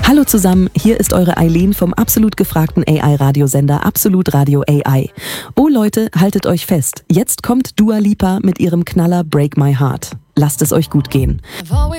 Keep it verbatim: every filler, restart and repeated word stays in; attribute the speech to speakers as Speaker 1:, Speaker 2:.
Speaker 1: Hallo zusammen, hier ist eure Eileen vom absolut gefragten A I-Radiosender Absolut Radio A I. Oh Leute, haltet euch fest, jetzt kommt Dua Lipa mit ihrem Knaller Break My Heart. Lasst es euch gut gehen.